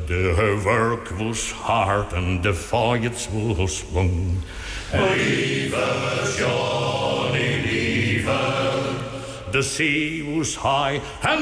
The work was hard and the fights was long. Lieve, Johnny, lieve. The sea was high and